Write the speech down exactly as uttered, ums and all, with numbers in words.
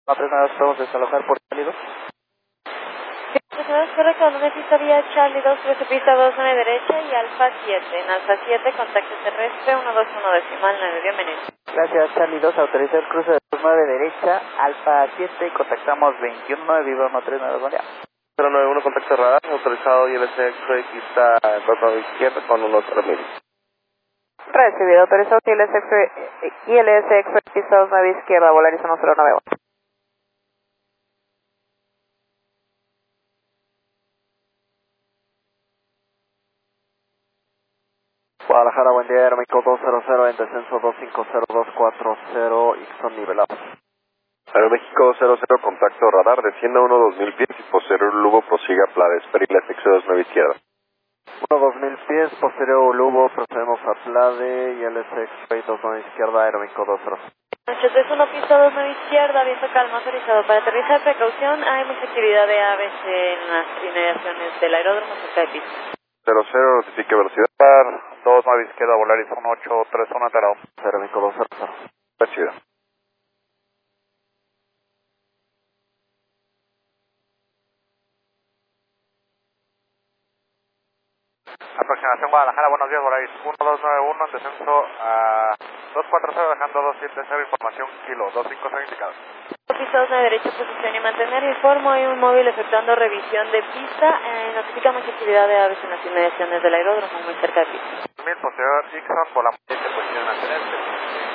tres nueve dos, podemos desalojar por Charlie dos. Es correcto, donde pista vía Charlie dos, trece pista dos nueve derecha y Alfa siete. En Alfa siete, contacto terrestre uno dos uno decimal nueve, bienvenido. Gracias, Charlie dos, autoriza el cruce de dos nueve derecha, Alfa siete, contactamos veintiuno nueve, Viva uno tres nueve, Golia. cero nueve uno, contacto radar, autorizado I L C X-Ray, pista dos nueve izquierda con uno tres mil. Recibido, autorizado I L S X, I L S X, pista dos nueve izquierda, Volaris uno cero nueve uno. Guadalajara, buen día, Aeroméxico dos cero cero en descenso dos cinco cero dos cuatro cero, Ixon nivelado. Aeroméxico cero cero, contacto radar, descienda uno dos mil pies y posterior Lugo prosiga Plades, Perila F X dos nueve izquierda. uno dos mil pies, posterior Lugo, procedemos a Plade y L S X dos nueve izquierda, Aeroméxico dos cero. ocho tres uno, pista dos nueve izquierda, viento calma, autorizado para aterrizar, precaución, hay mucha actividad de aves en las inmediaciones del aeródromo cerca de pista. cero cero, notifique velocidad. dos nueve izquierda, Volaris uno ocho tres uno, enterado. Aeroméxico dos cero cero. Recibido. Aproximación Guadalajara, buenos días, Volaris uno dos nueve uno, en descenso a dos cuatro cero, dejando dos siete cero, información kilo, dos cinco cero indicado. Pista dos nueve derecha, posición y mantener, informo, hay un móvil efectuando revisión de pista, eh, notifica mucha actividad de aves en las inmediaciones del aeródromo muy cerca de pista. Mil, posterior Ixon, volamos, posición a tener.